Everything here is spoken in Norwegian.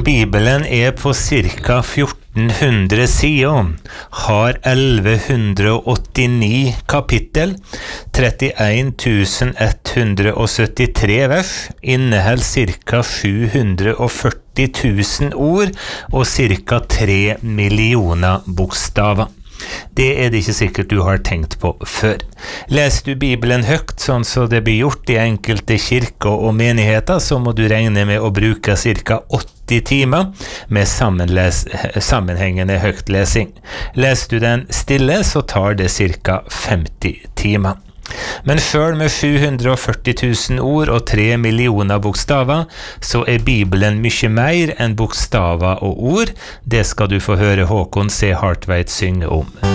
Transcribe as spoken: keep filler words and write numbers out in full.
Bibelen er på cirka fjorten hundre sider, har elleve åttini kapittel, trettien tusen ett hundre syttitre vers, inneholder cirka sju hundre førti tusen ord og cirka tre millioner bokstaver. Det er det ikke sikkert du har tenkt på før. Leser du Bibelen høyt, sånn så det blir gjort i enkelte kirker og menigheter, så må du regne med å bruke cirka åtti timer med sammenhengende høytlesing. Leser du den stille, så tar det cirka femti timer. Men selv med sju hundre førti tusen ord og tre millioner bokstaver, så er Bibelen mye mer enn bokstaver og ord. Det skal du få høre Håkon C. Hartveit synge om.